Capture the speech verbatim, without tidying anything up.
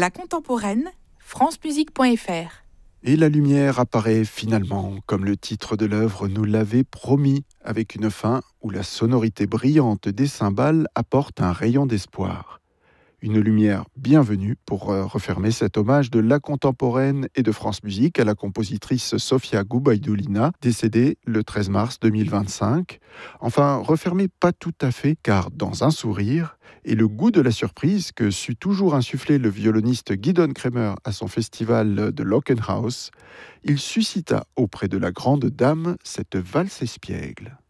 La contemporaine, francemusique point f r. Et la lumière apparaît finalement, comme le titre de l'œuvre nous l'avait promis, avec une fin où la sonorité brillante des cymbales apporte un rayon d'espoir. Une lumière bienvenue pour refermer cet hommage de La Contemporaine et de France Musique à la compositrice Sofia Gubaidoulina, décédée le treize mars deux mille vingt-cinq. Enfin, refermer pas tout à fait, car dans un sourire, et le goût de la surprise que sut toujours insuffler le violoniste Gidon Kremer à son festival de Lockenhaus, il suscita auprès de la grande dame cette valse espiègle.